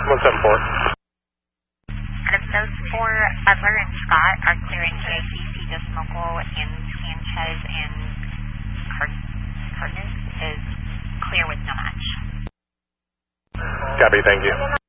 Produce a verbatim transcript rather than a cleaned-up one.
one seven four. Out of those four, Butler and Scott are clearing J C C, Desmoco, and Sanchez, and Cardenas is clear with no match. Copy, thank you.